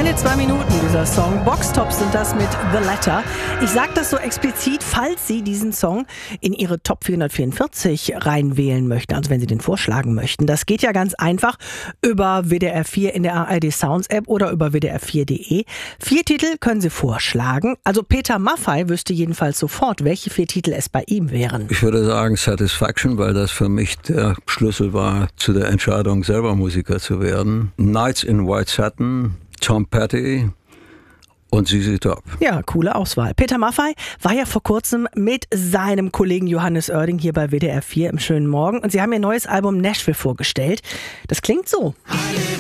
Keine 2 Minuten, dieser Song. Boxtops sind das mit The Letter. Ich sage das so explizit, falls Sie diesen Song in Ihre Top 444 reinwählen möchten, also wenn Sie den vorschlagen möchten. Das geht ja ganz einfach über WDR 4 in der ARD Sounds App oder über WDR4.de. 4 Titel können Sie vorschlagen. Also Peter Maffay wüsste jedenfalls sofort, welche 4 Titel es bei ihm wären. Ich würde sagen Satisfaction, weil das für mich der Schlüssel war zu der Entscheidung, selber Musiker zu werden. Nights in White Satin, Tom Petty und ZZ Top. Ja, coole Auswahl. Peter Maffay war ja vor kurzem mit seinem Kollegen Johannes Oerding hier bei WDR 4 im schönen Morgen und sie haben ihr neues Album Nashville vorgestellt. Das klingt so.